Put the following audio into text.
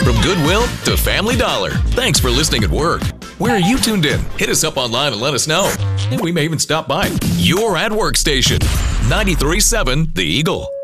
From Goodwill to Family Dollar. Thanks for listening at work. Where are you tuned in? Hit us up online and let us know. And we may even stop by your at work station. 93.7 The Eagle.